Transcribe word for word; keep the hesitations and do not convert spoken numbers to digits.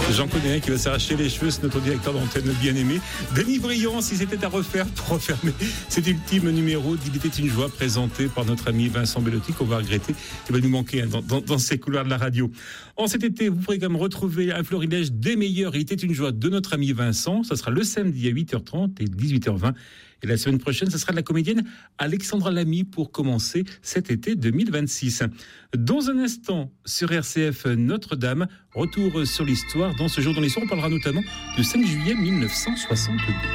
J'en connais un qui va s'arracher les cheveux, c'est notre directeur d'antenne bien-aimé. Denis Briand, si c'était à refaire pour refermer cet ultime numéro d'Il était une joie présenté par notre ami Vincent Bellotti, qu'on va regretter, qui va nous manquer hein, dans, dans, dans ces couloirs de la radio. En cet été, vous pourrez quand même retrouver un florilège des meilleurs Il était une joie de notre ami Vincent. Ça sera le samedi à huit heures trente et dix-huit heures vingt. Et la semaine prochaine, ce sera de la comédienne Alexandra Lamy pour commencer cet été deux mille vingt-six. Dans un instant, sur R C F Notre-Dame, retour sur l'histoire. Dans ce jour dans l'histoire, on parlera notamment du cinq juillet mille neuf cent soixante-deux.